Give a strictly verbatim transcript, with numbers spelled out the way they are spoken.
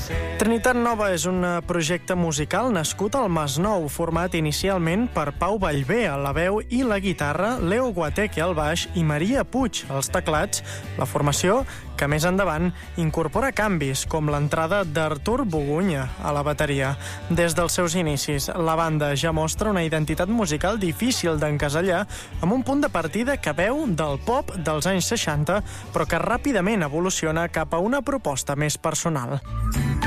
Trinitat Nova és un projecte musical nascut al Masnou, format inicialment per Pau Vallvé a la veu i la guitarra, Leo Guateque al baix i Maria Puig als teclats. La formació, que més endavant incorpora canvis, com l'entrada d'Artur Bogunya a la bateria. Des dels seus inicis, la banda ja mostra una identitat musical difícil d'encasellar, amb un punt de partida que veu del pop dels anys seixanta, però que ràpidament evoluciona cap a una proposta més personal.